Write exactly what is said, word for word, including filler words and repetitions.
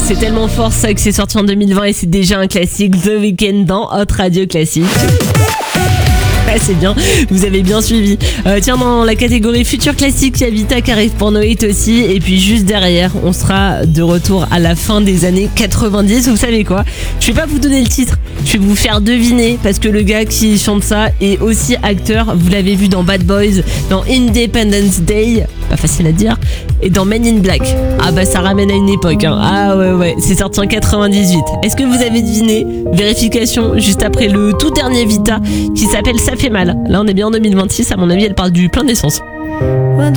C'est tellement fort ça que c'est sorti en deux mille vingt et c'est déjà un classique. The Weeknd dans Hot Radio Classique. Ah, c'est bien, vous avez bien suivi. Euh, tiens, dans la catégorie futur classique, il y a Vita qui arrive pour No Hit aussi. Et puis juste derrière, on sera de retour à la fin des années quatre-vingt-dix. Vous savez quoi ? Je vais pas vous donner le titre, je vais vous faire deviner parce que le gars qui chante ça est aussi acteur. Vous l'avez vu dans Bad Boys, dans Independence Day, pas facile à dire, et dans Men in Black. Ah bah ça ramène à une époque, hein. Ah ouais ouais, c'est sorti en quatre-vingt-dix-huit. Est-ce que vous avez deviné ? Vérification juste après le tout dernier Vita qui s'appelle Ça fait mal. Là on est bien en deux mille vingt-six, à mon avis elle parle du plein d'essence.